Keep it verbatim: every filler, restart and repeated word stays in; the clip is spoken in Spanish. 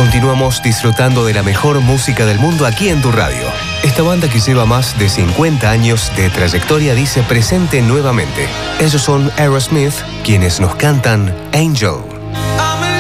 Continuamos disfrutando de la mejor música del mundo aquí en tu radio. Esta banda que lleva más de cincuenta años de trayectoria dice presente nuevamente. Ellos son Aerosmith, quienes nos cantan Angel.